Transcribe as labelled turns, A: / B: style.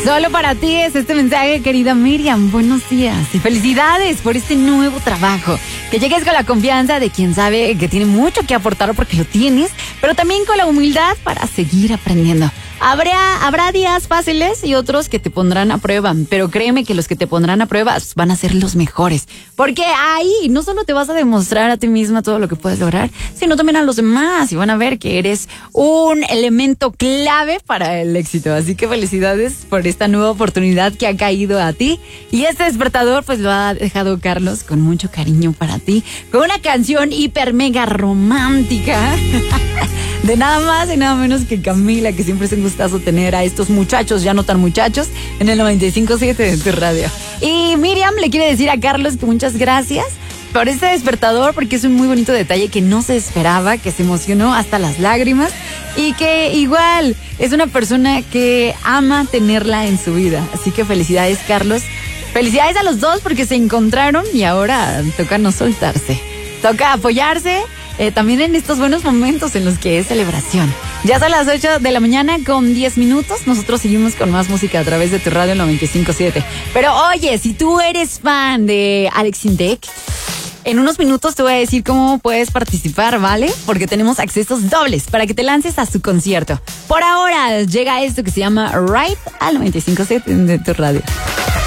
A: Solo para ti es este mensaje, querida Miriam. Buenos días y felicidades por este nuevo trabajo. Que llegues con la confianza de quien sabe que tiene mucho que aportar porque lo tienes, pero también con la humildad para seguir aprendiendo. Habrá días fáciles y otros que te pondrán a prueba, pero créeme que los que te pondrán a prueba van a ser los mejores. Porque ahí no solo te vas a demostrar a ti misma todo lo que puedes lograr, sino también a los demás y van a ver que eres un elemento clave para el éxito. Así que felicidades por esta nueva oportunidad que ha caído a ti. Y este despertador pues lo ha dejado Carlos con mucho cariño para ti, con una canción hiper mega romántica de nada más y nada menos que Camila, que siempre es un gustazo tener a estos muchachos, ya no tan muchachos, en el 95.7 de tu radio. Y Miriam le quiere decir a Carlos que muchas gracias por este despertador, porque es un muy bonito detalle que no se esperaba, que se emocionó hasta las lágrimas y que igual es una persona que ama tenerla en su vida. Así que felicidades, Carlos. Felicidades a los dos porque se encontraron y ahora toca no soltarse. Toca apoyarse también en estos buenos momentos en los que es celebración. Ya son las 8 de la mañana con 10 minutos. Nosotros seguimos con más música a través de tu radio 95.7. Pero oye, si tú eres fan de Alex Intec, en unos minutos te voy a decir cómo puedes participar, ¿vale? Porque tenemos accesos dobles para que te lances a su concierto. Por ahora llega esto que se llama Right al 95.7 de tu radio.